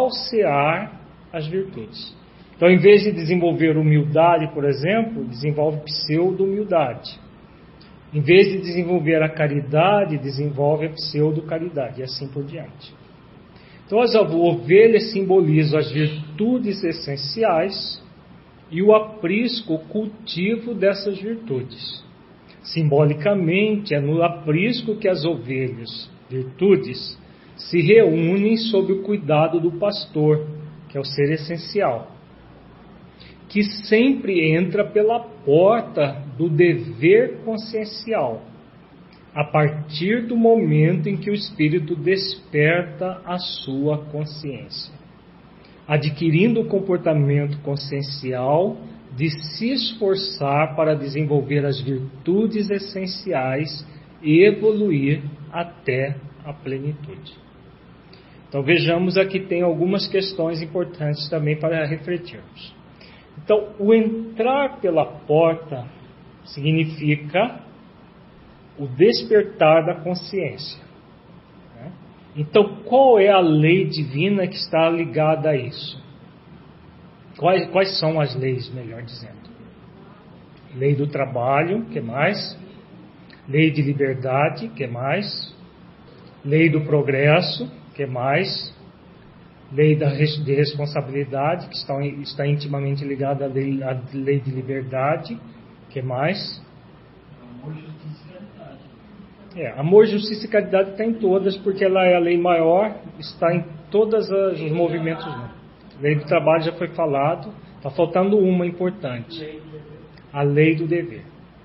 falsear as virtudes. Então, em vez de desenvolver humildade, por exemplo, desenvolve pseudo-humildade. Em vez de desenvolver a caridade, desenvolve a pseudo-caridade, e assim por diante. Então, as ovelhas simbolizam as virtudes essenciais e o aprisco, o cultivo dessas virtudes. Simbolicamente, é no aprisco que as ovelhas, virtudes, se reúnem sob o cuidado do pastor, que é o ser essencial, que sempre entra pela porta do dever consciencial, a partir do momento em que o espírito desperta a sua consciência, adquirindo o comportamento consciencial de se esforçar para desenvolver as virtudes essenciais e evoluir até a plenitude. Então vejamos aqui, tem algumas questões importantes também para refletirmos. Então, o entrar pela porta significa o despertar da consciência. Então, qual é a lei divina que está ligada a isso? Quais são as leis, melhor dizendo? Lei do trabalho, que mais? Lei de liberdade, que mais? Lei do progresso, que mais? Lei de responsabilidade, que está intimamente ligada à lei de liberdade, que mais? Amor, justiça e caridade. Amor, justiça e caridade está em todas, porque ela é a lei maior, está em todos os movimentos. Lei do trabalho já foi falado, está faltando uma importante, a lei do dever.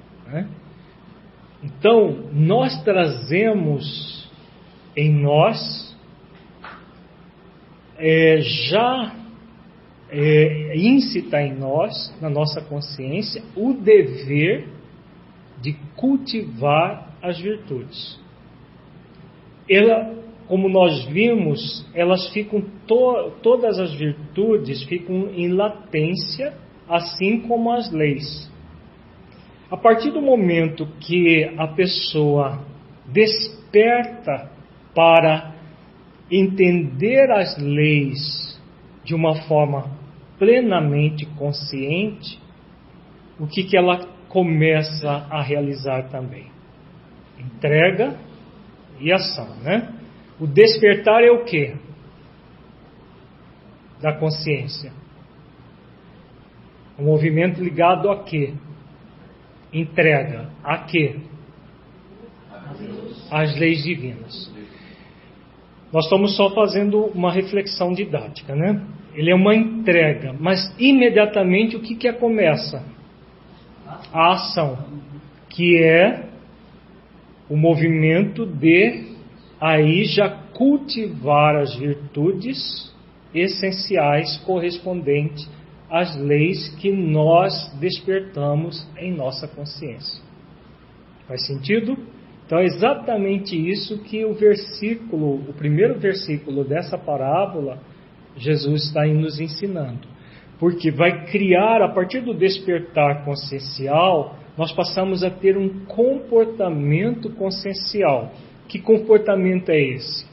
Então, nós trazemos em nós, íncita em nós, na nossa consciência, o dever de cultivar as virtudes. Como nós vimos, elas ficam todas as virtudes ficam em latência, assim como as leis. A partir do momento que a pessoa desperta para entender as leis de uma forma plenamente consciente, o que ela começa a realizar também? Entrega e ação, O despertar é o quê? Da consciência. O movimento ligado a quê? Entrega. A quê? As leis divinas. Nós estamos só fazendo uma reflexão didática, Ele é uma entrega, mas imediatamente o que começa? A ação, que é o movimento de aí já cultivar as virtudes essenciais correspondentes às leis que nós despertamos em nossa consciência. Faz sentido? Então é exatamente isso que o primeiro versículo dessa parábola, Jesus está aí nos ensinando. Porque vai criar, a partir do despertar consciencial, nós passamos a ter um comportamento consciencial. Que comportamento é esse?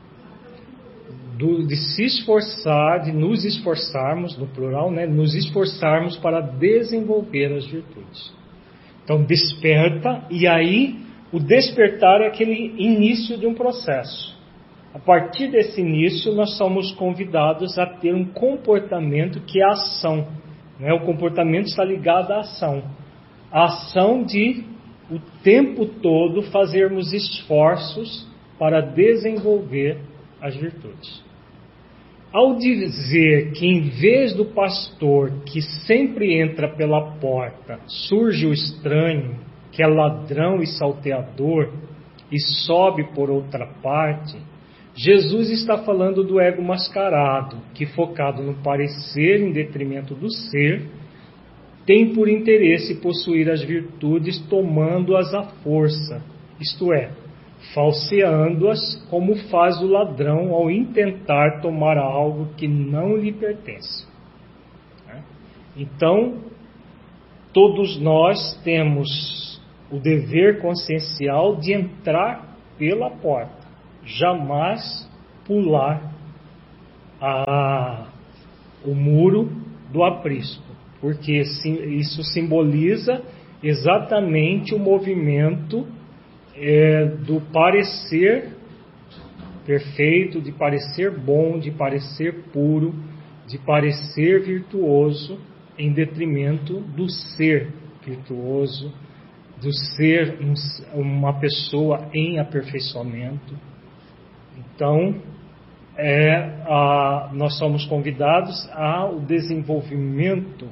De se esforçar, de nos esforçarmos, no plural, nos esforçarmos para desenvolver as virtudes. Então desperta, e aí o despertar é aquele início de um processo. A partir desse início, nós somos convidados a ter um comportamento que é a ação. O comportamento está ligado à ação. A ação de, o tempo todo, fazermos esforços para desenvolver as virtudes. Ao dizer que em vez do pastor que sempre entra pela porta, surge o estranho, que é ladrão e salteador, e sobe por outra parte, Jesus está falando do ego mascarado, que, focado no parecer em detrimento do ser, tem por interesse possuir as virtudes tomando-as à força, isto é, falseando-as como faz o ladrão ao intentar tomar algo que não lhe pertence. Então, todos nós temos o dever consciencial de entrar pela porta, jamais pular o muro do aprisco, porque isso simboliza exatamente o movimento do parecer perfeito, de parecer bom, de parecer puro, de parecer virtuoso, em detrimento do ser virtuoso, do ser uma pessoa em aperfeiçoamento. Então, nós somos convidados ao desenvolvimento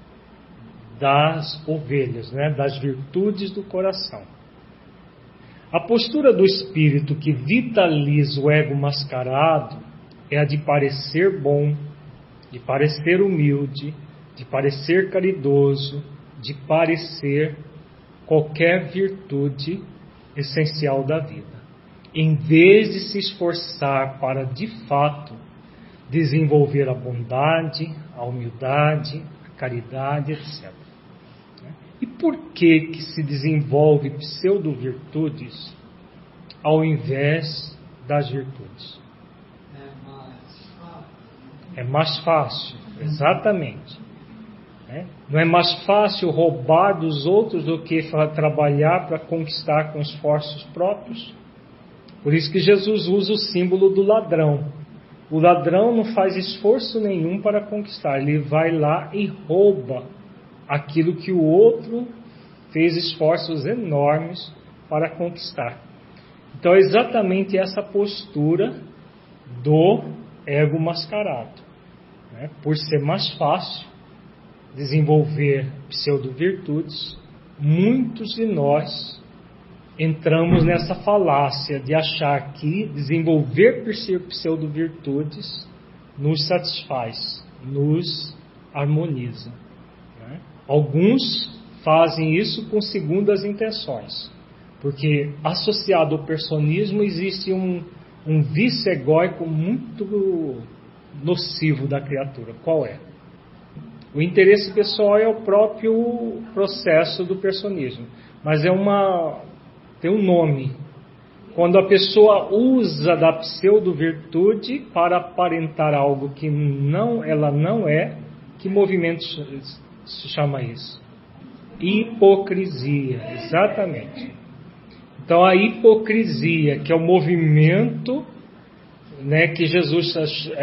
das ovelhas, né, das virtudes do coração. A postura do espírito que vitaliza o ego mascarado é a de parecer bom, de parecer humilde, de parecer caridoso, de parecer qualquer virtude essencial da vida, em vez de se esforçar para, de fato, desenvolver a bondade, a humildade, a caridade, etc. E por que se desenvolve pseudo-virtudes ao invés das virtudes? É mais fácil, exatamente. Não é mais fácil roubar dos outros do que trabalhar para conquistar com esforços próprios? Por isso que Jesus usa o símbolo do ladrão. O ladrão não faz esforço nenhum para conquistar, ele vai lá e rouba aquilo que o outro fez esforços enormes para conquistar. Então é exatamente essa postura do ego mascarado, né? Por ser mais fácil desenvolver pseudo-virtudes, muitos de nós entramos nessa falácia de achar que desenvolver pseudo-virtudes nos satisfaz, nos harmoniza. Alguns fazem isso com segundas intenções, porque associado ao personismo existe um vício egóico muito nocivo da criatura. Qual é? O interesse pessoal é o próprio processo do personismo, mas tem um nome. Quando a pessoa usa da pseudo-virtude para aparentar algo que ela não é, que movimento se chama isso? Hipocrisia, exatamente. Então a hipocrisia, que é o movimento, né, que Jesus,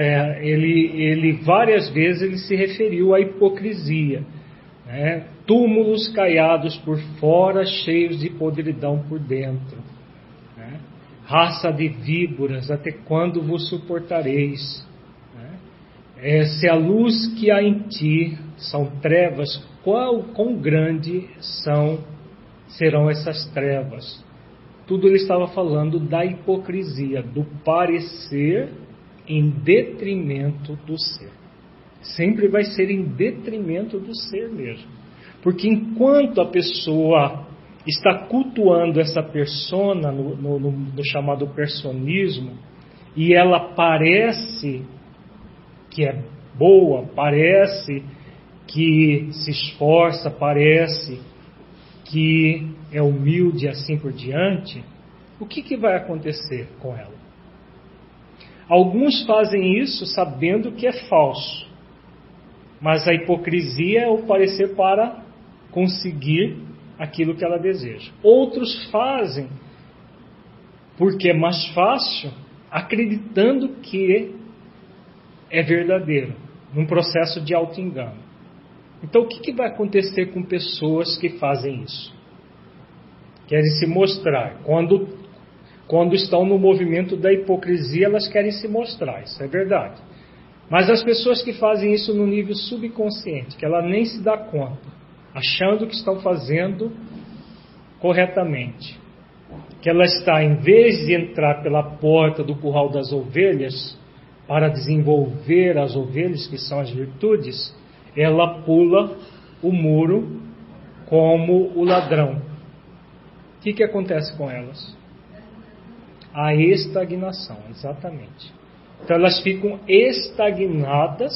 ele várias vezes ele se referiu à hipocrisia, né? Túmulos caiados por fora, cheios de podridão por dentro, né? Raça de víboras, até quando vos suportareis? Se a luz que há em ti são trevas, quão grande serão essas trevas? Tudo ele estava falando da hipocrisia, do parecer em detrimento do ser. Sempre vai ser em detrimento do ser mesmo. Porque enquanto a pessoa está cultuando essa persona no chamado personismo, e ela parece que é boa, parece que se esforça, parece que é humilde e assim por diante, o que vai acontecer com ela? Alguns fazem isso sabendo que é falso, mas a hipocrisia é o parecer para conseguir aquilo que ela deseja. Outros fazem porque é mais fácil, acreditando que é verdadeiro, num processo de auto-engano. Então, o que vai acontecer com pessoas que fazem isso? Querem se mostrar. Quando estão no movimento da hipocrisia, elas querem se mostrar, isso é verdade. Mas as pessoas que fazem isso no nível subconsciente, que ela nem se dá conta, achando que estão fazendo corretamente, que ela está, em vez de entrar pela porta do curral das ovelhas, para desenvolver as ovelhas, que são as virtudes, ela pula o muro como o ladrão. O que acontece com elas? A estagnação, exatamente. Então elas ficam estagnadas,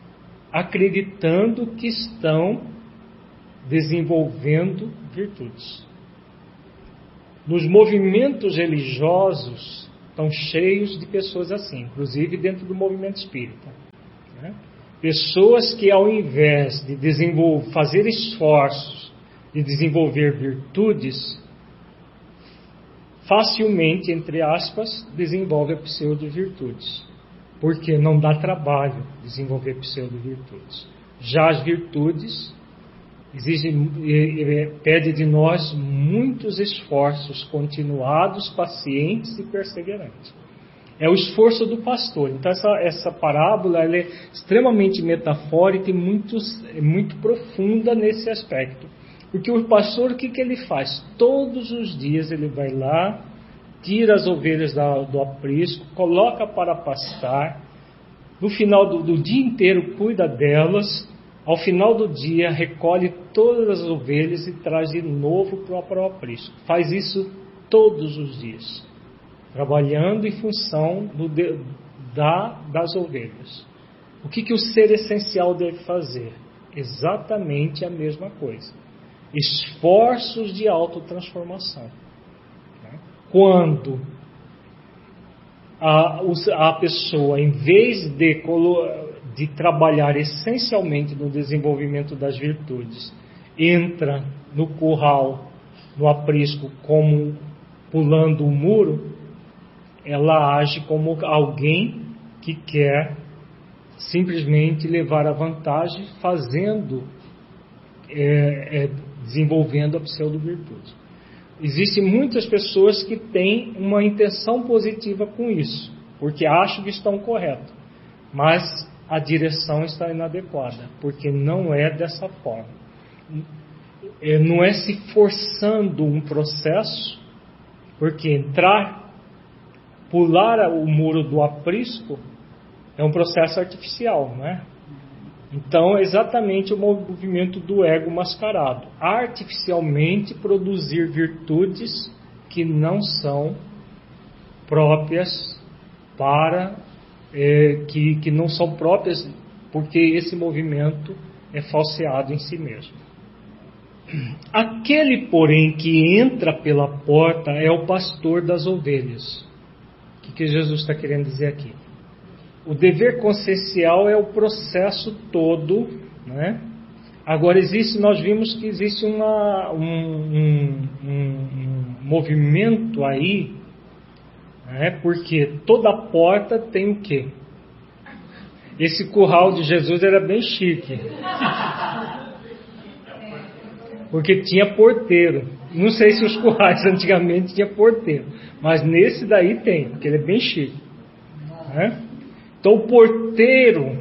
acreditando que estão desenvolvendo virtudes. Nos movimentos religiosos, estão cheios de pessoas assim, inclusive dentro do movimento espírita, né? Pessoas que, ao invés de fazer esforços de desenvolver virtudes, facilmente, entre aspas, desenvolve a pseudo-virtudes, porque não dá trabalho desenvolver pseudo-virtudes. Já as virtudes pede de nós muitos esforços continuados, pacientes e perseverantes. É o esforço do pastor. Então essa parábola ela é extremamente metafórica e muito profunda nesse aspecto. Porque o pastor, o que ele faz? Todos os dias ele vai lá, tira as ovelhas do aprisco, coloca para pastar, no final do dia inteiro cuida delas, ao final do dia recolhe todas as ovelhas e traz de novo para o aprisco. Faz isso todos os dias, trabalhando em função das ovelhas. O que o ser essencial deve fazer? Exatamente a mesma coisa. Esforços de autotransformação. Quando a pessoa, em vez de trabalhar essencialmente no desenvolvimento das virtudes, entra no curral, no aprisco, como pulando o muro, ela age como alguém que quer simplesmente levar a vantagem desenvolvendo a pseudo-virtude. Existem muitas pessoas que têm uma intenção positiva com isso, porque acham que estão corretos, mas a direção está inadequada, porque não é dessa forma. Não é se forçando um processo, porque pular o muro do aprisco é um processo artificial, não é? Então, é exatamente o movimento do ego mascarado. Artificialmente produzir virtudes que não são próprias que não são próprias, porque esse movimento é falseado em si mesmo. Aquele, porém, que entra pela porta é o pastor das ovelhas. O que Jesus está querendo dizer aqui? O dever consciencial é o processo todo, né? Agora nós vimos que existe um movimento aí, né? Porque toda porta tem o quê? Esse curral de Jesus era bem chique, porque tinha porteiro. Não sei se os currais antigamente tinha porteiro, mas nesse daí tem, porque ele é bem chique, né? Então o porteiro,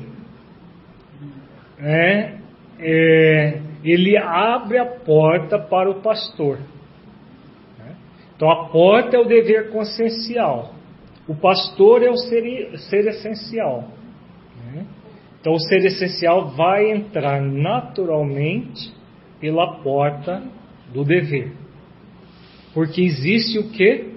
ele abre a porta para o pastor. Então a porta é o dever consciencial, o pastor é o ser essencial. Então o ser essencial vai entrar naturalmente pela porta do dever, porque existe o quê?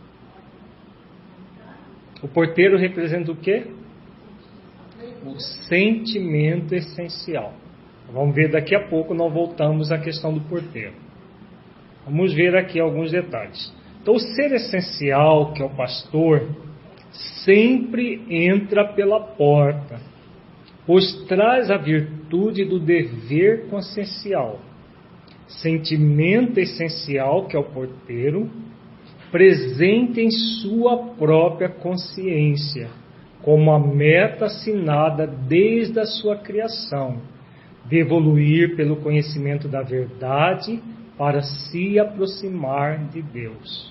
O porteiro representa o quê? O sentimento essencial. Vamos ver daqui a pouco, nós voltamos à questão do porteiro. Vamos ver aqui alguns detalhes. Então, o ser essencial, que é o pastor, sempre entra pela porta, pois traz a virtude do dever consciencial. Sentimento essencial, que é o porteiro, presente em sua própria consciência, como a meta assinada desde a sua criação, de evoluir pelo conhecimento da verdade para se aproximar de Deus.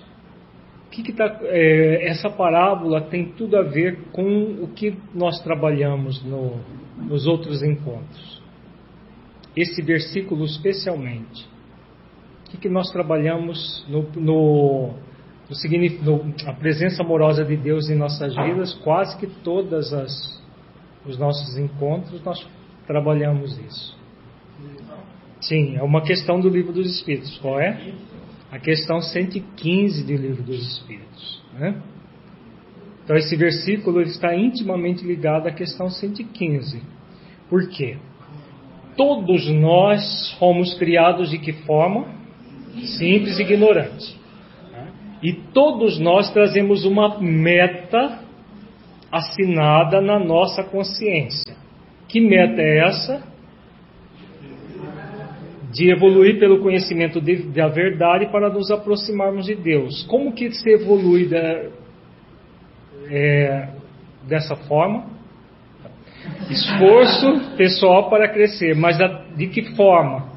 Essa parábola tem tudo a ver com o que nós trabalhamos nos outros encontros. Esse versículo especialmente. O que nós trabalhamos a presença amorosa de Deus em nossas vidas? Quase que todos os nossos encontros nós trabalhamos isso. Sim, é uma questão do Livro dos Espíritos. Qual é? A questão 115 do Livro dos Espíritos, né? Então esse versículo está intimamente ligado à questão 115. Por quê? Todos nós fomos criados de que forma? Simples e ignorantes. E todos nós trazemos uma meta assinada na nossa consciência. Que meta é essa? De evoluir pelo conhecimento da verdade para nos aproximarmos de Deus. Como que se evolui dessa forma? Esforço pessoal para crescer, mas de que forma?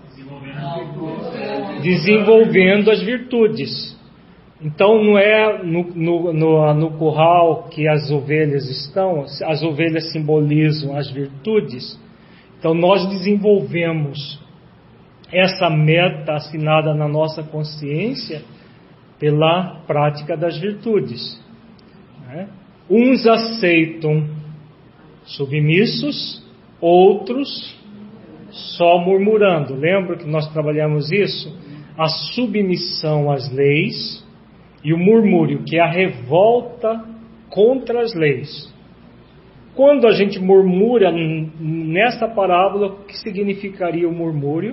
Desenvolvendo as virtudes. Então não é no curral que as ovelhas estão, as ovelhas simbolizam as virtudes. Então nós desenvolvemos essa meta assinada na nossa consciência pela prática das virtudes. Uns aceitam submissos, outros só murmurando. Lembra que nós trabalhamos isso? A submissão às leis e o murmúrio, que é a revolta contra as leis. Quando a gente murmura nessa parábola, o que significaria o murmúrio?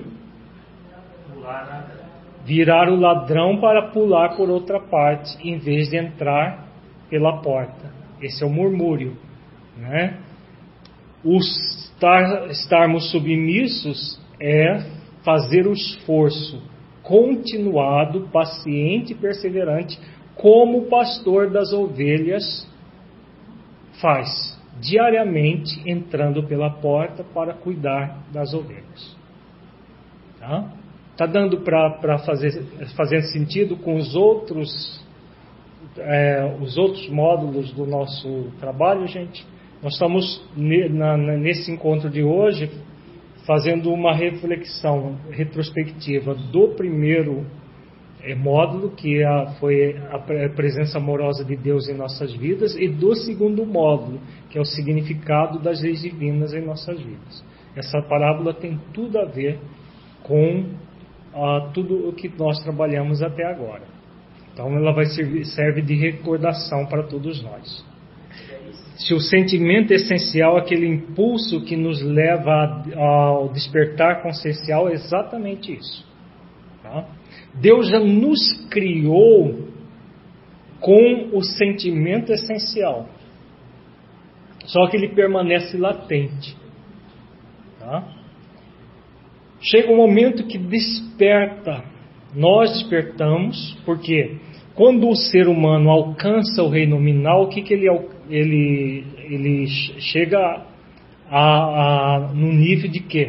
Virar o ladrão para pular por outra parte, em vez de entrar pela porta. Esse é o murmúrio, né? Estarmos submissos é fazer o esforço continuado, paciente e perseverante, como o pastor das ovelhas faz, diariamente entrando pela porta para cuidar das ovelhas. Tá dando para fazer sentido com os outros módulos do nosso trabalho, gente? Nós estamos nesse encontro de hoje fazendo uma reflexão retrospectiva do primeiro módulo, que foi a presença amorosa de Deus em nossas vidas, e do segundo módulo, que é o significado das leis divinas em nossas vidas. Essa parábola tem tudo a ver com tudo o que nós trabalhamos até agora. Então ela serve de recordação para todos nós. Se o sentimento essencial, aquele impulso que nos leva ao despertar consciencial, é exatamente isso. Deus já nos criou com o sentimento essencial, só que ele permanece latente. Chega um momento que desperta, nós despertamos, porque quando o ser humano alcança o reino nominal, o que ele chega no nível de quê?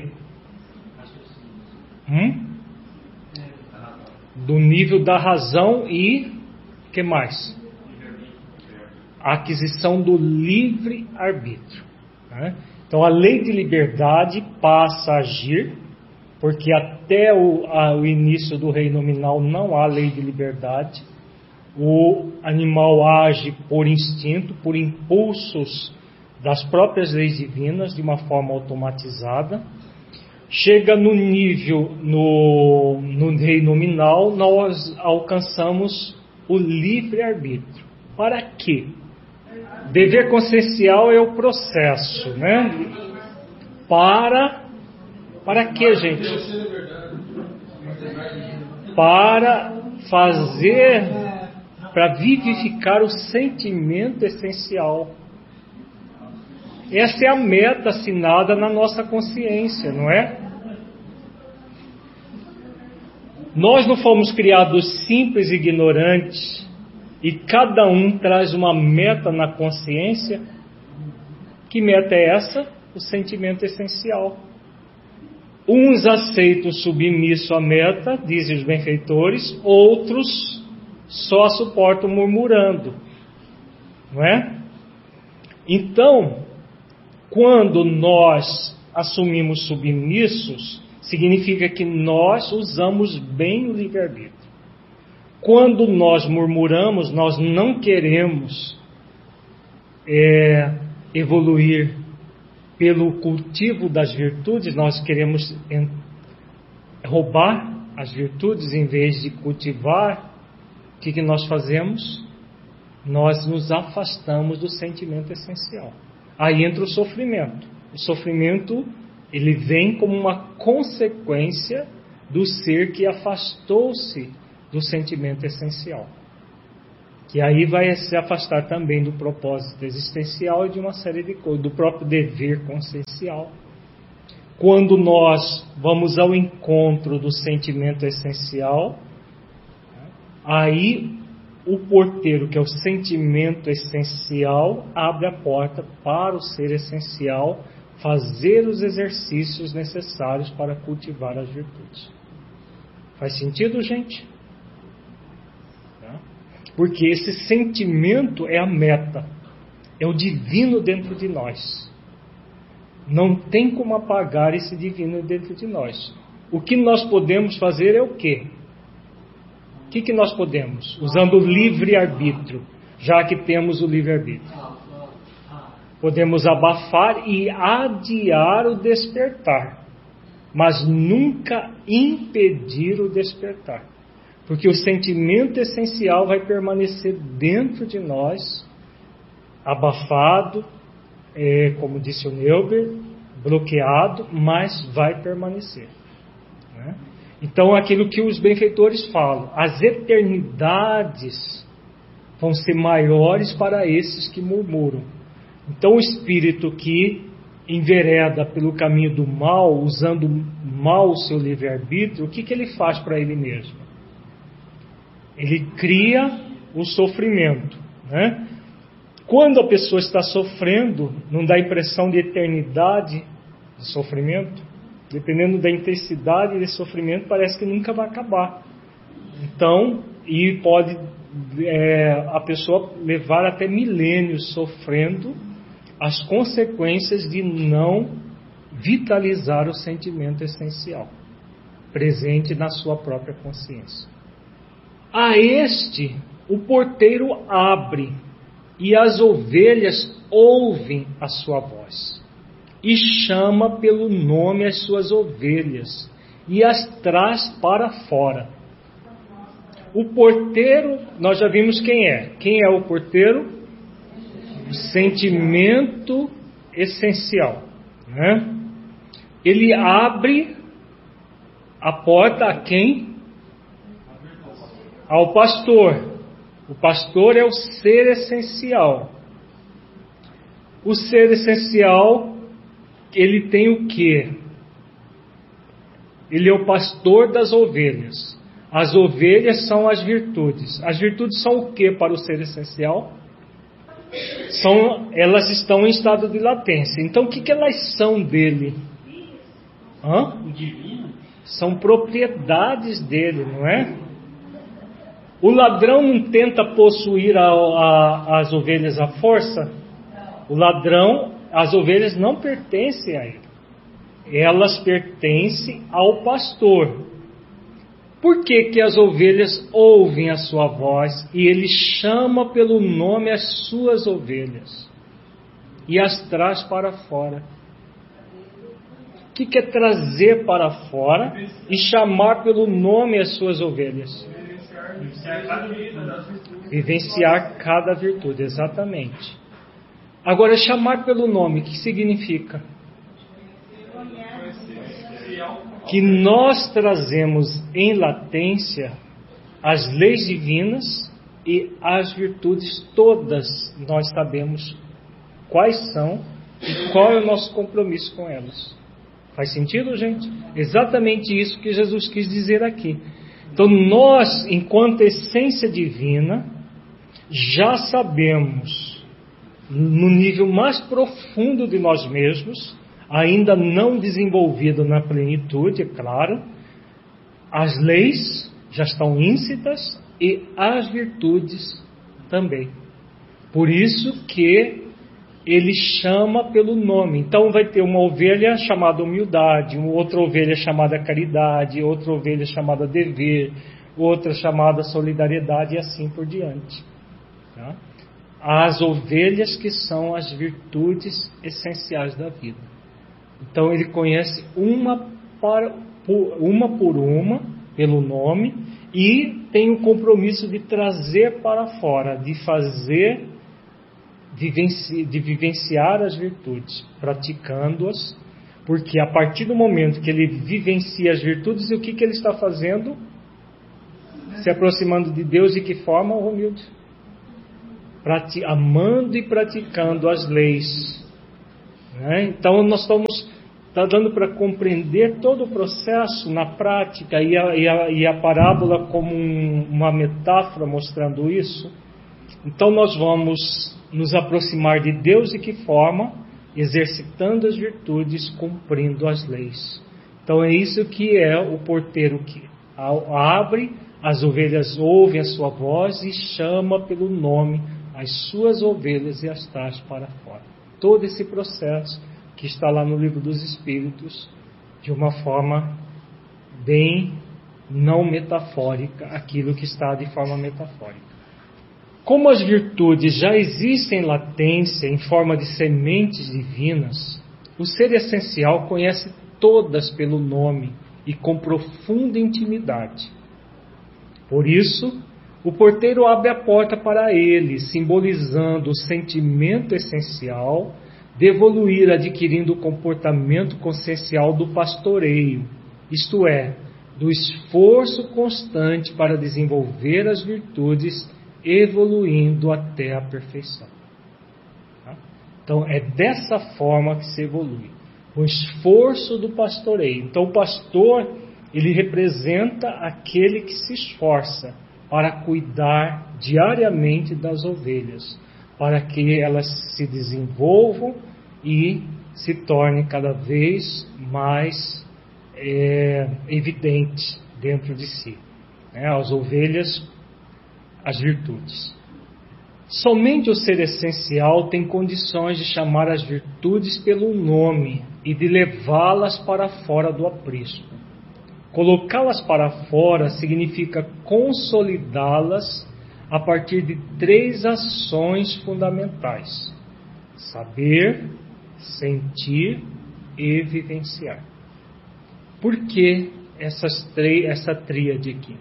Do nível da razão e o que mais? A aquisição do livre-arbítrio. Então a lei de liberdade passa a agir, porque até o início do reino nominal não há lei de liberdade. O animal age por instinto, por impulsos das próprias leis divinas, de uma forma automatizada. Chega no nível, no reino nominal, nós alcançamos o livre-arbítrio. Para quê? Dever consciencial é o processo, né? Para quê, gente? Para vivificar o sentimento essencial. Essa é a meta assinada na nossa consciência, não é? Nós não fomos criados simples e ignorantes, e cada um traz uma meta na consciência. Que meta é essa? O sentimento essencial. Uns aceitam submisso à meta, dizem os benfeitores, outros só suportam murmurando, não é? Então, quando nós assumimos submissos, significa que nós usamos bem o livre-arbítrio. Quando nós murmuramos, nós não queremos evoluir pelo cultivo das virtudes, nós queremos roubar as virtudes em vez de cultivar. O que nós fazemos? Nós nos afastamos do sentimento essencial. Aí entra o sofrimento. O sofrimento, ele vem como uma consequência do ser que afastou-se do sentimento essencial. Que aí vai se afastar também do propósito existencial e de uma série de coisas, do próprio dever consciencial. Quando nós vamos ao encontro do sentimento essencial, aí o porteiro, que é o sentimento essencial, abre a porta para o ser essencial fazer os exercícios necessários para cultivar as virtudes. Faz sentido, gente? Porque esse sentimento é a meta, é o divino dentro de nós. Não tem como apagar esse divino dentro de nós. O que nós podemos fazer é o quê? O que nós podemos? Usando o livre-arbítrio, já que temos o livre-arbítrio. Podemos abafar e adiar o despertar, mas nunca impedir o despertar. Porque o sentimento essencial vai permanecer dentro de nós, abafado, como disse o Neuber, bloqueado, mas vai permanecer. Né? Então, aquilo que os benfeitores falam, as eternidades vão ser maiores para esses que murmuram. Então, o espírito que envereda pelo caminho do mal, usando mal o seu livre-arbítrio, o que ele faz para ele mesmo? Ele cria o sofrimento, né? Quando a pessoa está sofrendo, não dá impressão de eternidade de sofrimento? Dependendo da intensidade de sofrimento, parece que nunca vai acabar. Então, e pode a pessoa levar até milênios sofrendo as consequências de não vitalizar o sentimento essencial presente na sua própria consciência. A este, o porteiro abre e as ovelhas ouvem a sua voz e chama pelo nome as suas ovelhas e as traz para fora. O porteiro, nós já vimos quem é. Quem é o porteiro? O sentimento essencial, né? Ele abre a porta a quem? Ao pastor. O pastor é o ser essencial. O ser essencial, ele tem o quê? Ele é o pastor das ovelhas. As ovelhas são as virtudes. As virtudes são o que para o ser essencial? Elas estão em estado de latência. Então, o que elas são dele? O divino? São propriedades dele, não é? O ladrão não tenta possuir as ovelhas à força. O ladrão, as ovelhas não pertencem a ele. Elas pertencem ao pastor. Por que as ovelhas ouvem a sua voz e ele chama pelo nome as suas ovelhas e as traz para fora? O que é trazer para fora e chamar pelo nome as suas ovelhas? Vivenciar cada virtude, exatamente. Agora, chamar pelo nome, o que significa? Que nós trazemos em latência as leis divinas e as virtudes todas, nós sabemos quais são e qual é o nosso compromisso com elas. Faz sentido, gente? Exatamente isso que Jesus quis dizer aqui. Então nós, enquanto essência divina, já sabemos, no nível mais profundo de nós mesmos, ainda não desenvolvido na plenitude, é claro, as leis já estão íncitas e as virtudes também. Por isso que ele chama pelo nome. Então vai ter uma ovelha chamada humildade, outra ovelha chamada caridade, outra ovelha chamada dever, outra chamada solidariedade e assim por diante. Tá? As ovelhas que são as virtudes essenciais da vida. Então ele conhece uma por uma, pelo nome, e tem o compromisso de trazer para fora, de vivenciar as virtudes, praticando-as, porque a partir do momento que ele vivencia as virtudes, o que ele está fazendo? Se aproximando de Deus de que forma, Romildo? amando e praticando as leis. Né? Então nós está dando para compreender todo o processo na prática, e a parábola como uma metáfora mostrando isso. Então nós vamos nos aproximar de Deus de que forma? Exercitando as virtudes, cumprindo as leis. Então é isso que é o porteiro que abre, as ovelhas ouvem a sua voz e chama pelo nome as suas ovelhas e as traz para fora. Todo esse processo que está lá no Livro dos Espíritos, de uma forma bem não metafórica, aquilo que está de forma metafórica. Como as virtudes já existem em latência em forma de sementes divinas, o ser essencial conhece todas pelo nome e com profunda intimidade. Por isso, o porteiro abre a porta para ele, simbolizando o sentimento essencial de evoluir adquirindo o comportamento consciencial do pastoreio, isto é, do esforço constante para desenvolver as virtudes, evoluindo até a perfeição. Tá? Então é dessa forma que se evolui, o esforço do pastoreio. Então o pastor, ele representa aquele que se esforça para cuidar diariamente das ovelhas, para que elas se desenvolvam e se tornem cada vez mais evidentes dentro de si. As ovelhas, as virtudes. Somente o ser essencial tem condições de chamar as virtudes pelo nome e de levá-las para fora do aprisco. Colocá-las para fora significa consolidá-las a partir de 3 ações fundamentais: saber, sentir e vivenciar. Por que essa tríade aqui?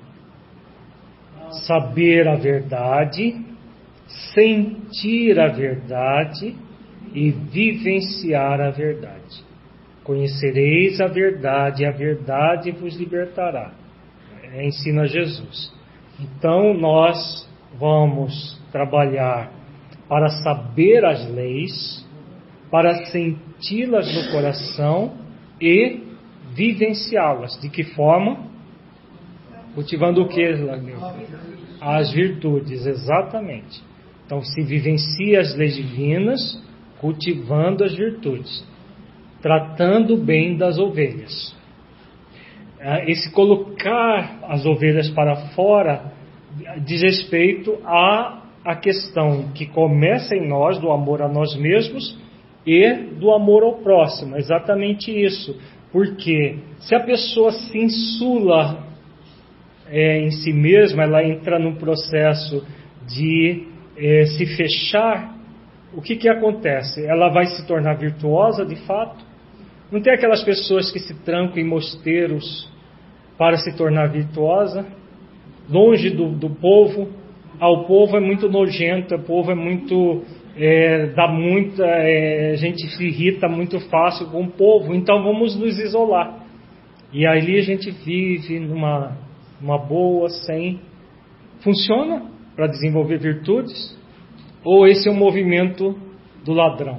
Saber a verdade, sentir a verdade e vivenciar a verdade. Conhecereis a verdade vos libertará. Ensina Jesus. Então nós vamos trabalhar para saber as leis, para senti-las no coração e vivenciá-las. De que forma? Cultivando o que? As virtudes, exatamente. Então se vivencia as leis divinas, cultivando as virtudes, tratando bem das ovelhas. Esse colocar as ovelhas para fora diz respeito à questão que começa em nós, do amor a nós mesmos e do amor ao próximo. Exatamente isso. Porque se a pessoa se insula em si mesma, ela entra num processo de se fechar, o que acontece? Ela vai se tornar virtuosa de fato? Não tem aquelas pessoas que se trancam em mosteiros para se tornar virtuosa, longe do povo? O povo é muito nojento, o povo é muito... a gente se irrita muito fácil com o povo, então vamos nos isolar. E ali a gente vive numa boa, sem... Funciona para desenvolver virtudes? Ou esse é o movimento do ladrão?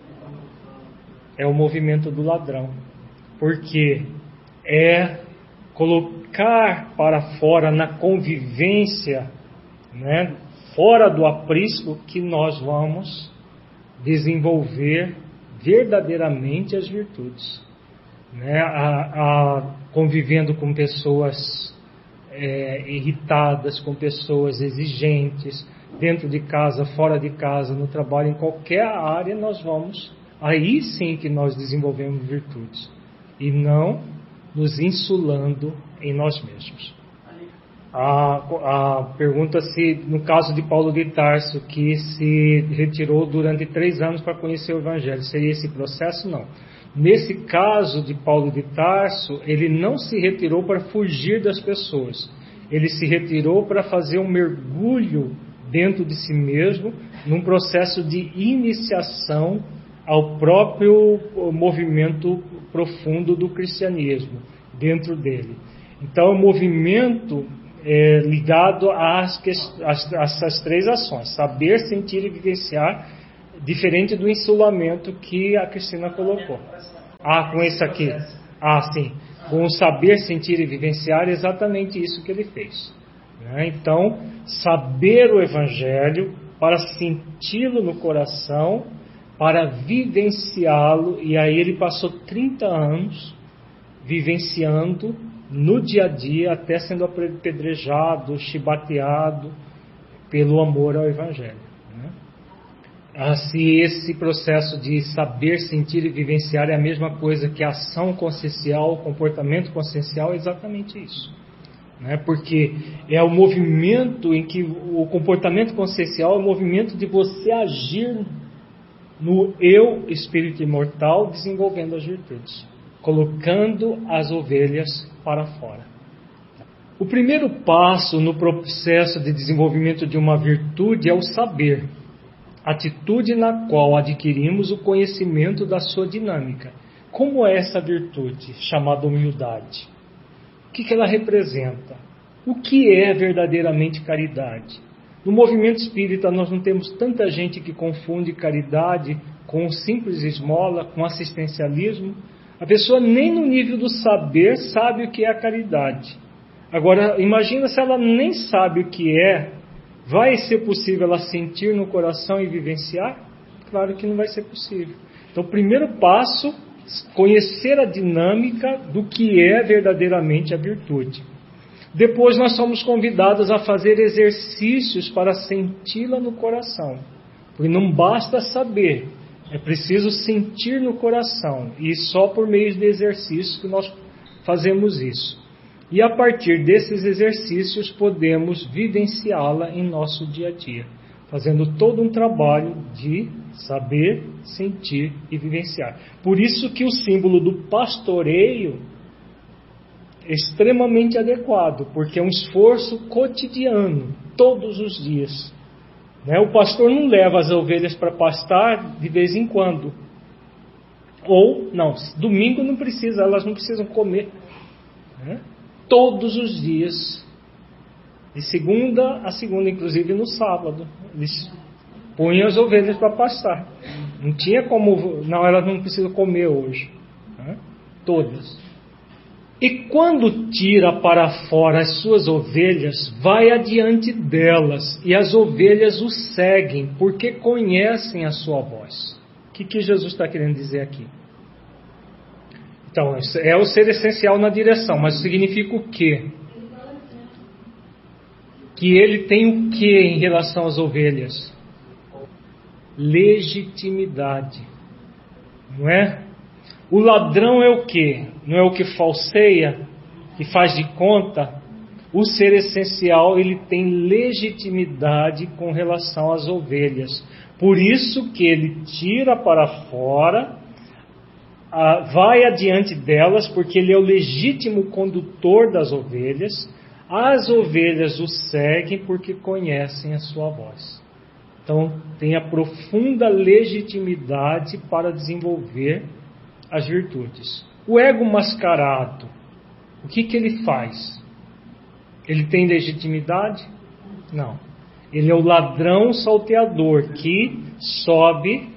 É o movimento do ladrão. Porque é colocar para fora na convivência, né, fora do aprisco, que nós vamos desenvolver verdadeiramente as virtudes. Né? Convivendo com pessoas irritadas, com pessoas exigentes, dentro de casa, fora de casa, no trabalho, em qualquer área, nós vamos, aí sim que nós desenvolvemos virtudes, e não nos insulando em nós mesmos. A pergunta se, no caso de Paulo de Tarso, que se retirou durante 3 anos para conhecer o Evangelho, seria esse processo? Não. Nesse caso de Paulo de Tarso, ele não se retirou para fugir das pessoas. Ele se retirou para fazer um mergulho dentro de si mesmo, num processo de iniciação ao próprio movimento profundo do cristianismo dentro dele. Então, o movimento ligado a essas 3 ações: saber, sentir e vivenciar, diferente do insulamento que a Cristina colocou. Com esse aqui. Sim. Com o saber, sentir e vivenciar, é exatamente isso que ele fez. Então, saber o Evangelho para senti-lo no coração, para vivenciá-lo, e aí ele passou 30 anos vivenciando no dia a dia, até sendo apedrejado, chibateado pelo amor ao Evangelho. Se esse processo de saber, sentir e vivenciar é a mesma coisa que a ação consciencial, o comportamento consciencial, é exatamente isso. Porque é o movimento em que o comportamento consciencial é o movimento de você agir no eu, espírito imortal, desenvolvendo as virtudes, colocando as ovelhas para fora. O primeiro passo no processo de desenvolvimento de uma virtude é o saber, atitude na qual adquirimos o conhecimento da sua dinâmica. Como é essa virtude, chamada humildade? O que ela representa? O que é verdadeiramente caridade? No movimento espírita nós não temos tanta gente que confunde caridade com simples esmola, com assistencialismo. A pessoa nem no nível do saber sabe o que é a caridade. Agora, imagina se ela nem sabe o que é, vai ser possível ela sentir no coração e vivenciar? Claro que não vai ser possível. Então, o primeiro passo, conhecer a dinâmica do que é verdadeiramente a virtude. Depois nós somos convidados a fazer exercícios para senti-la no coração. Porque não basta saber, é preciso sentir no coração. E só por meio de exercícios que nós fazemos isso. E a partir desses exercícios podemos vivenciá-la em nosso dia a dia, fazendo todo um trabalho de saber, sentir e vivenciar. Por isso que o símbolo do pastoreio é extremamente adequado, porque é um esforço cotidiano, todos os dias. O pastor não leva as ovelhas para pastar de vez em quando. Ou, não, domingo não precisa, elas não precisam comer. Todos os dias, de segunda a segunda, inclusive no sábado, eles punham as ovelhas para pastar. Não tinha como, não, elas não precisam comer hoje. Todas. E quando tira para fora as suas ovelhas, vai adiante delas, e as ovelhas o seguem, porque conhecem a sua voz. O que Jesus está querendo dizer aqui? Então, é o ser essencial na direção, mas significa o quê? Que ele tem o quê em relação às ovelhas? Legitimidade. Não é? O ladrão é o quê? Não é o que falseia, que faz de conta? O ser essencial, ele tem legitimidade com relação às ovelhas. Por isso que ele tira para fora, vai adiante delas, porque ele é o legítimo condutor das ovelhas. As ovelhas o seguem porque conhecem a sua voz. Então, tem a profunda legitimidade para desenvolver as virtudes. O ego mascarado, o que ele faz? Ele tem legitimidade? Não. Ele é o ladrão salteador que sobe,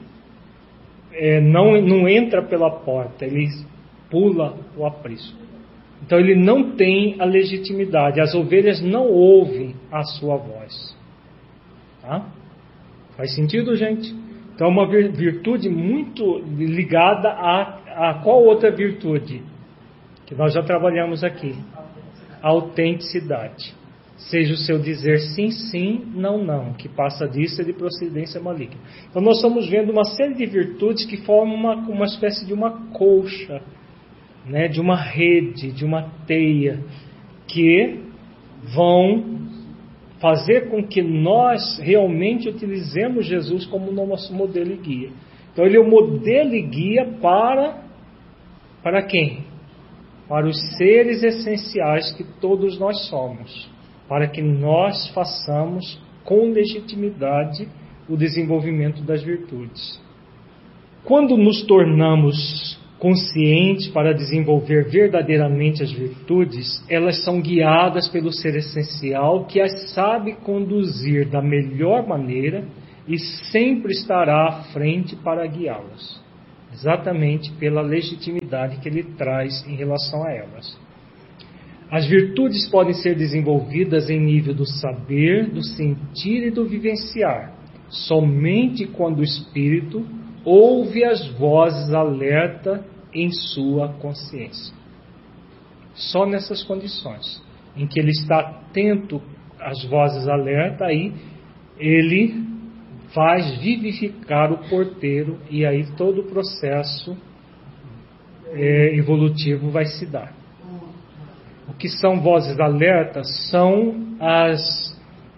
não entra pela porta, ele pula o aprisco. Então ele não tem a legitimidade, as ovelhas não ouvem a sua voz. Tá? Faz sentido, gente? Então é uma virtude muito ligada a qual outra virtude? Que nós já trabalhamos aqui. A autenticidade. Seja o seu dizer sim, sim, não, não, que passa disso é de procedência maligna. Então nós estamos vendo uma série de virtudes que formam uma espécie de uma colcha, de uma rede, de uma teia, que vão fazer com que nós realmente utilizemos Jesus como nosso modelo e guia. Então ele é o modelo e guia para quem? Para os seres essenciais que todos nós somos, para que nós façamos com legitimidade o desenvolvimento das virtudes. Quando conscientes para desenvolver verdadeiramente as virtudes, elas são guiadas pelo ser essencial que as sabe conduzir da melhor maneira e sempre estará à frente para guiá-las, exatamente pela legitimidade que ele traz em relação a elas. As virtudes podem ser desenvolvidas em nível do saber, do sentir e do vivenciar, somente quando o espírito ouve as vozes alerta em sua consciência. Só nessas condições, em que ele está atento às vozes alerta, aí ele faz vivificar o porteiro e aí todo o processo evolutivo vai se dar. O que são vozes alertas? São as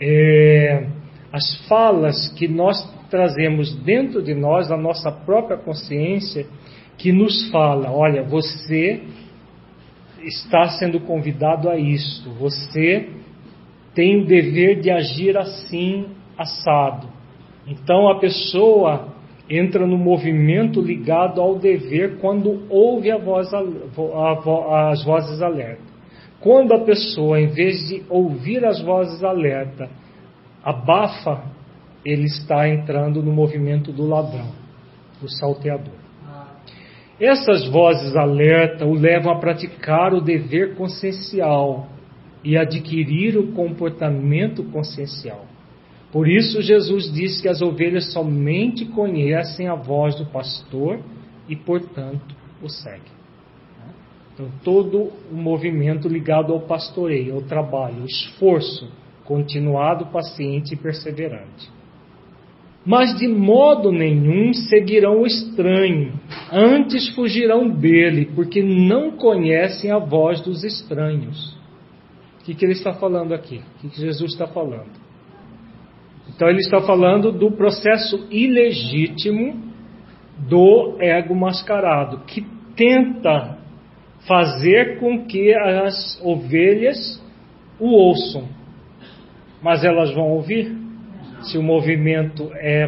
falas que nós trazemos dentro de nós, da nossa própria consciência, que nos fala: olha, você está sendo convidado a isto, você tem o dever de agir assim, assado. Então a pessoa entra no movimento ligado ao dever quando ouve as vozes alerta. Quando a pessoa, em vez de ouvir as vozes alerta, abafa, ele está entrando no movimento do ladrão, do salteador. Essas vozes alerta o levam a praticar o dever consciencial e adquirir o comportamento consciencial. Por isso Jesus disse que as ovelhas somente conhecem a voz do pastor e, portanto, o seguem. Então, todo o movimento ligado ao pastoreio, ao trabalho, ao esforço continuado, paciente e perseverante. Mas de modo nenhum seguirão o estranho, antes fugirão dele, porque não conhecem a voz dos estranhos. O que ele está falando aqui? O que Jesus está falando? Então ele está falando do processo ilegítimo do ego mascarado, que tenta fazer com que as ovelhas o ouçam. Mas elas vão ouvir? Se o movimento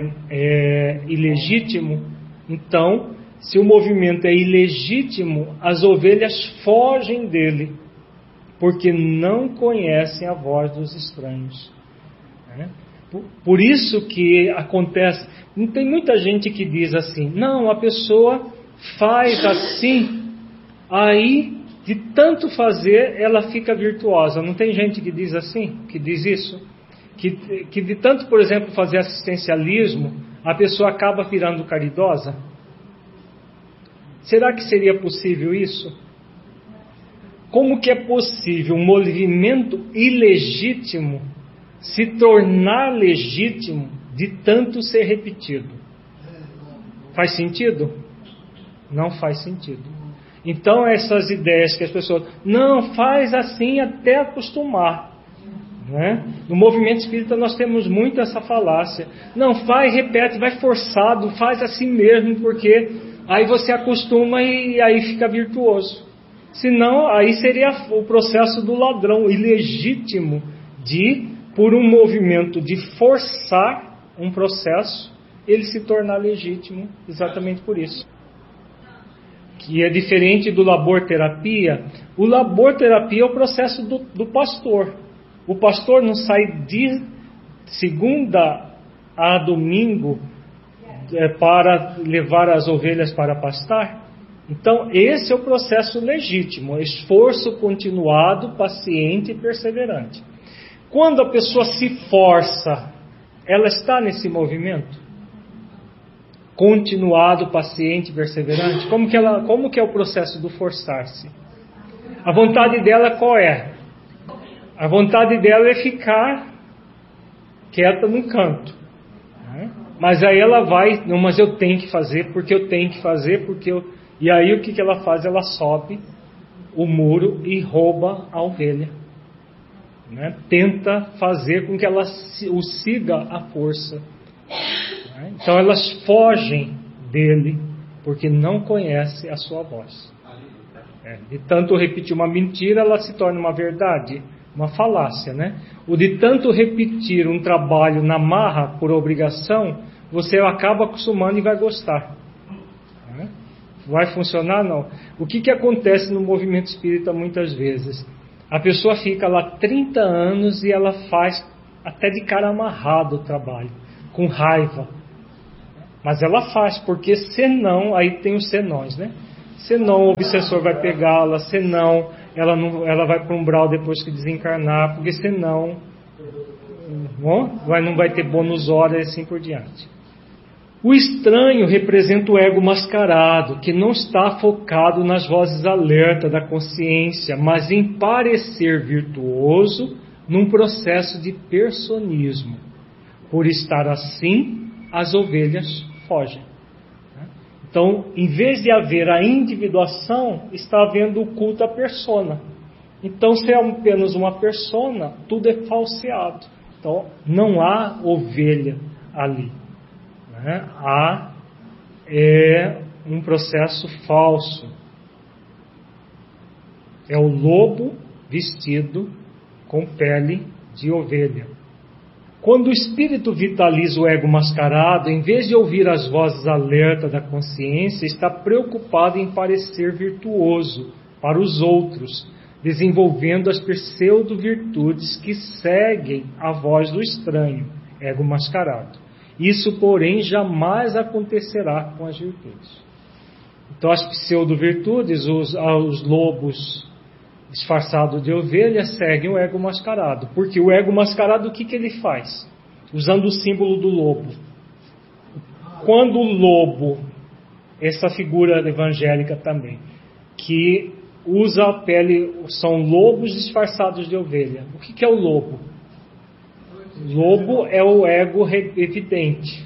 é ilegítimo, então, se o movimento é ilegítimo, as ovelhas fogem dele, porque não conhecem a voz dos estranhos. Por isso que acontece, tem muita gente que diz assim: não, a pessoa faz assim, aí de tanto fazer ela fica virtuosa. Não tem gente que diz assim, que diz isso? Que de tanto, por exemplo, fazer assistencialismo, a pessoa acaba virando caridosa? Será que seria possível isso? Como que é possível um movimento ilegítimo se tornar legítimo de tanto ser repetido? Faz sentido? Não faz sentido. Então essas ideias que as pessoas... não, faz assim até acostumar. No movimento espírita nós temos muito essa falácia. Não, faz, repete, vai forçado, faz assim mesmo, porque aí você acostuma e aí fica virtuoso. Senão, aí seria o processo do ladrão, ilegítimo, de, por um movimento de forçar um processo, ele se tornar legítimo, exatamente por isso. Que é diferente do labor-terapia. O labor-terapia é o processo do pastor. O pastor não sai de segunda a domingo para levar as ovelhas para pastar. Então, esse é o processo legítimo, esforço continuado, paciente e perseverante. Quando a pessoa se força, ela está nesse movimento? Continuado, paciente e perseverante? Como que é o processo do forçar-se? A vontade dela qual é? A vontade dela é ficar quieta num canto. Mas aí ela vai, não, mas eu tenho que fazer, porque eu tenho que fazer, porque eu... E aí o que ela faz? Ela sobe o muro e rouba a ovelha. Tenta fazer com que ela o siga à força. Então elas fogem dele, porque não conhecem a sua voz. De tanto repetir uma mentira, ela se torna uma verdade. Uma falácia, O de tanto repetir um trabalho na marra por obrigação, você acaba acostumando e vai gostar. Vai funcionar? Não. O que acontece no movimento espírita muitas vezes? A pessoa fica lá 30 anos e ela faz até de cara amarrado o trabalho, com raiva. Mas ela faz, porque senão, aí tem os senões, né? Senão o obsessor vai pegá-la, senão ela vai para um umbral depois que desencarnar, porque senão não vai ter bônus hora e assim por diante. O estranho representa o ego mascarado, que não está focado nas vozes alerta da consciência, mas em parecer virtuoso num processo de personismo. Por estar assim, as ovelhas fogem. Então, em vez de haver a individuação, está havendo o culto à persona. Então, se é apenas uma persona, tudo é falseado. Então, não há ovelha ali. Há um processo falso. É o lobo vestido com pele de ovelha. Quando o espírito vitaliza o ego mascarado, em vez de ouvir as vozes alerta da consciência, está preocupado em parecer virtuoso para os outros, desenvolvendo as pseudo-virtudes que seguem a voz do estranho, ego mascarado. Isso, porém, jamais acontecerá com as virtudes. Então, as pseudo-virtudes, os lobos disfarçados de ovelha, seguem o ego mascarado. Porque o ego mascarado, o que ele faz? Usando o símbolo do lobo. Quando o lobo, essa figura evangélica também, que usa a pele, são lobos disfarçados de ovelha. O que é o lobo? Lobo é o ego evidente.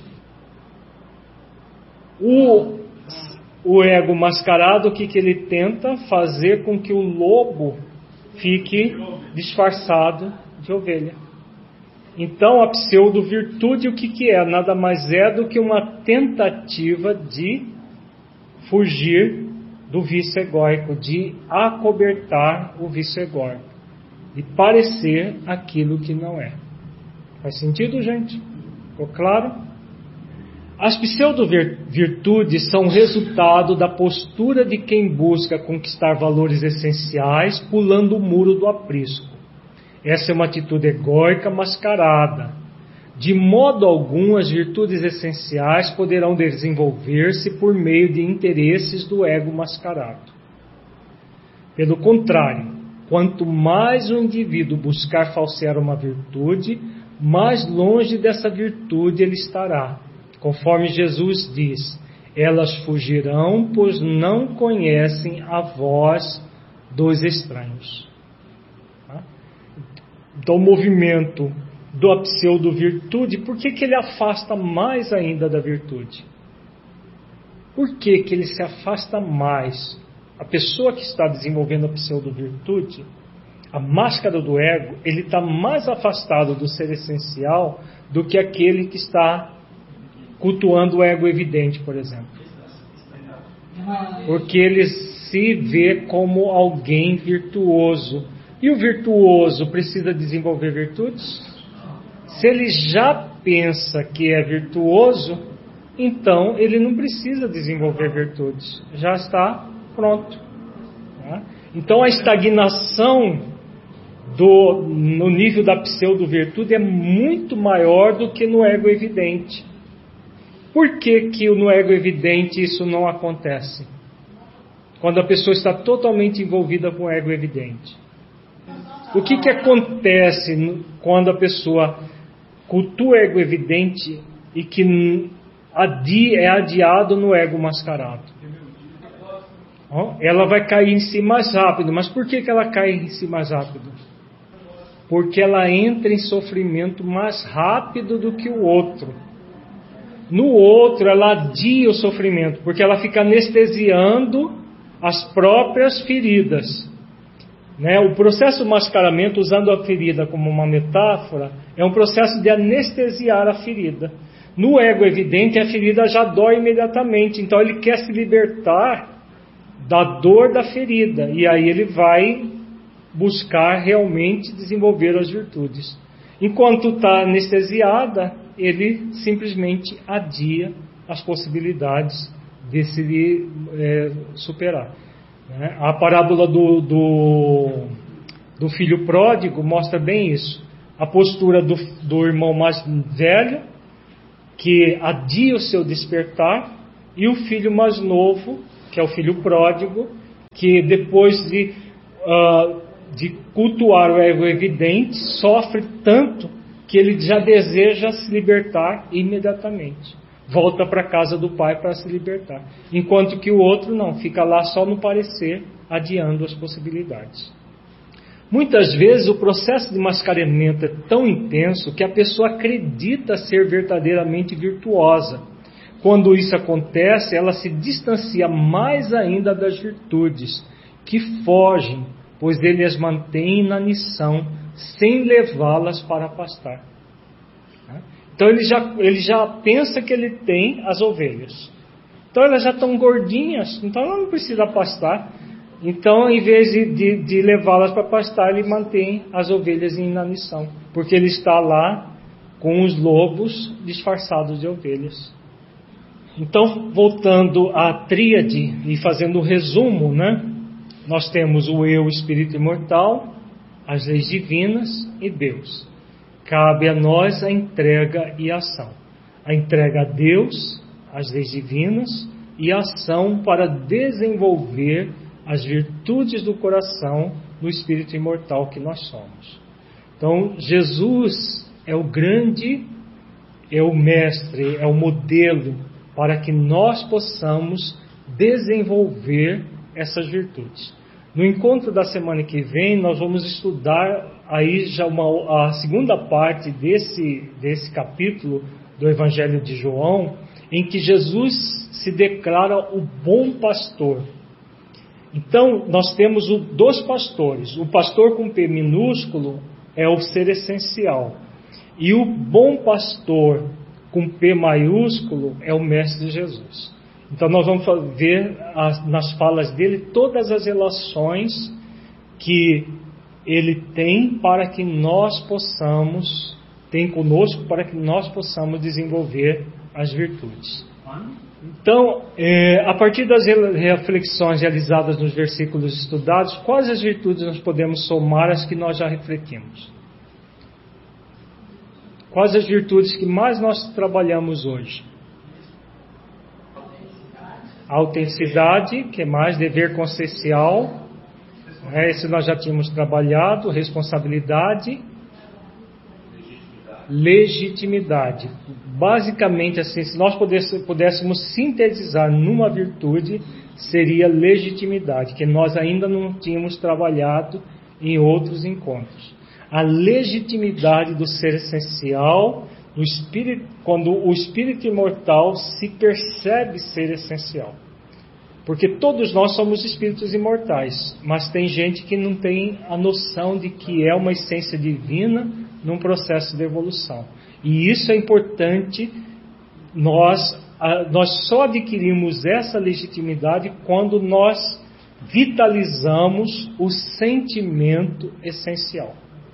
O ego mascarado, o que ele tenta? Fazer com que o lobo fique disfarçado de ovelha. Então, a pseudo-virtude, o que é? Nada mais é do que uma tentativa de fugir do vício egóico, de acobertar o vício egóico, de parecer aquilo que não é. Faz sentido, gente? Ficou claro? As pseudo-virtudes são resultado da postura de quem busca conquistar valores essenciais, pulando o muro do aprisco. Essa é uma atitude egóica mascarada. De modo algum, as virtudes essenciais poderão desenvolver-se por meio de interesses do ego mascarado. Pelo contrário, quanto mais o indivíduo buscar falsear uma virtude, mais longe dessa virtude ele estará. Conforme Jesus diz, elas fugirão, pois não conhecem a voz dos estranhos. Então, o movimento da pseudo-virtude, por que ele afasta mais ainda da virtude? Por que ele se afasta mais? A pessoa que está desenvolvendo a pseudo-virtude, a máscara do ego, ele está mais afastado do ser essencial do que aquele que está cultuando o ego evidente, por exemplo. Porque ele se vê como alguém virtuoso. E o virtuoso precisa desenvolver virtudes? Se ele já pensa que é virtuoso, então ele não precisa desenvolver virtudes. Já está pronto. Então a estagnação no nível da pseudo-virtude é muito maior do que no ego evidente. Por que no ego evidente isso não acontece? Quando a pessoa está totalmente envolvida com o ego evidente. O que acontece quando a pessoa cultua o ego evidente e que é adiado no ego mascarado? Ela vai cair em si mais rápido. Mas por que ela cai em si mais rápido? Porque ela entra em sofrimento mais rápido do que o outro. No outro, ela adia o sofrimento, porque ela fica anestesiando as próprias feridas. O processo do mascaramento, usando a ferida como uma metáfora, é um processo de anestesiar a ferida. No ego evidente, a ferida já dói imediatamente, então ele quer se libertar da dor da ferida, e aí ele vai buscar realmente desenvolver as virtudes. Enquanto está anestesiada, ele simplesmente adia as possibilidades de se superar. Né? A parábola do filho pródigo mostra bem isso. A postura do irmão mais velho, que adia o seu despertar, e o filho mais novo, que é o filho pródigo, que depois de cultuar o ego evidente, sofre tanto que ele já deseja se libertar imediatamente. Volta para a casa do pai para se libertar. Enquanto que o outro não, fica lá só no parecer, adiando as possibilidades. Muitas vezes o processo de mascaramento é tão intenso que a pessoa acredita ser verdadeiramente virtuosa. Quando isso acontece, ela se distancia mais ainda das virtudes, que fogem, pois ele as mantém na missão, sem levá-las para pastar. Então ele já pensa que ele tem as ovelhas. Então elas já estão gordinhas, então ela não precisa pastar. Então, em vez de levá-las para pastar, ele mantém as ovelhas em inanição, porque ele está lá com os lobos disfarçados de ovelhas. Então, voltando à tríade e fazendo um resumo, né? Nós temos o eu, espírito imortal, as leis divinas e Deus. Cabe a nós a entrega e a ação. A entrega a Deus, as leis divinas, e a ação para desenvolver as virtudes do coração no espírito imortal que nós somos. Então, Jesus é o grande, é o mestre, é o modelo para que nós possamos desenvolver essas virtudes. No encontro da semana que vem, nós vamos estudar aí já a segunda parte desse capítulo do Evangelho de João, em que Jesus se declara o bom pastor. Então, nós temos dois pastores. O pastor com P minúsculo é o ser essencial. E o bom pastor com P maiúsculo é o Mestre Jesus. Então, nós vamos ver nas falas dele todas as relações que ele tem para que nós possamos, tem conosco para que nós possamos desenvolver as virtudes. Então, a partir das reflexões realizadas nos versículos estudados, quais as virtudes nós podemos somar às que nós já refletimos? Quais as virtudes que mais nós trabalhamos hoje? Autenticidade, que mais? Dever consciencial, esse nós já tínhamos trabalhado. Responsabilidade, legitimidade. Basicamente, assim, se nós pudéssemos sintetizar numa virtude, seria legitimidade, que nós ainda não tínhamos trabalhado em outros encontros. A legitimidade do ser essencial, do espírito, quando o espírito imortal se percebe ser essencial. Porque todos nós somos espíritos imortais, mas tem gente que não tem a noção de que é uma essência divina num processo de evolução. E isso é importante. Nós só adquirimos essa legitimidade quando nós vitalizamos o sentimento essencial.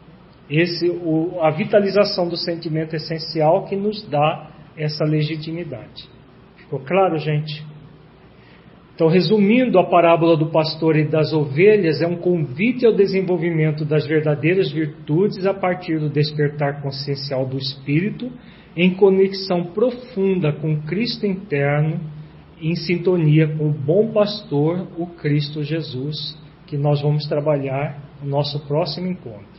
A vitalização do sentimento essencial que nos dá essa legitimidade. Ficou claro, gente? Então, resumindo, a parábola do pastor e das ovelhas é um convite ao desenvolvimento das verdadeiras virtudes a partir do despertar consciencial do espírito, em conexão profunda com o Cristo interno, em sintonia com o bom pastor, o Cristo Jesus, que nós vamos trabalhar no nosso próximo encontro.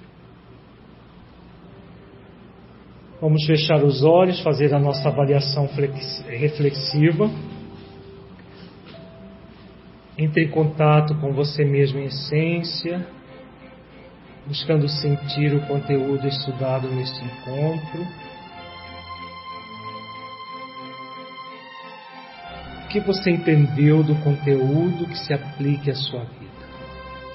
Vamos fechar os olhos, fazer a nossa avaliação reflexiva. Entre em contato com você mesmo em essência, buscando sentir o conteúdo estudado neste encontro. O que você entendeu do conteúdo que se aplique à sua vida?